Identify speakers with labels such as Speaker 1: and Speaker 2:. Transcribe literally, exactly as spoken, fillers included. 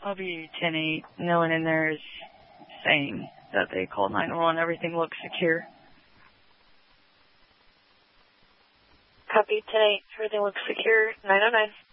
Speaker 1: Copy ten eight. No one in there is saying that they called nine one one. Everything looks secure.
Speaker 2: Copy ten eight. Everything looks secure. nine oh nine.